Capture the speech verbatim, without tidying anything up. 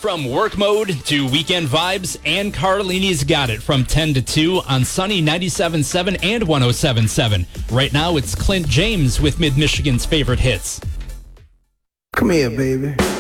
From work mode to weekend vibes, Ann Carlini's got it from ten to two on Sunny ninety-seven point seven and one oh seven point seven. Right now, it's Clint James with Mid-Michigan's favorite hits. Come here, baby.